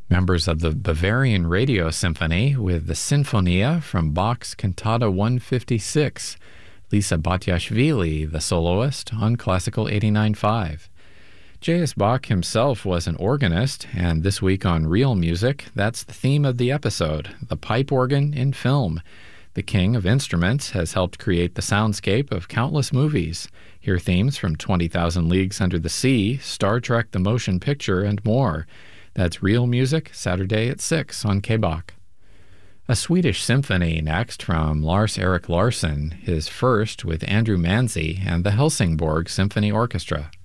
Members of the Bavarian Radio Symphony with the Sinfonia from Bach's Cantata 156. Lisa Batiashvili, the soloist, on Classical 89.5. J.S. Bach himself was an organist, and this week on Real Music, that's the theme of the episode, the pipe organ in film. The king of instruments has helped create the soundscape of countless movies. Hear themes from 20,000 Leagues Under the Sea, Star Trek the Motion Picture, and more. That's Real Music, Saturday at 6 on KBach. A Swedish symphony next from Lars-Erik Larsson, his first with Andrew Manzi and the Helsingborg Symphony Orchestra.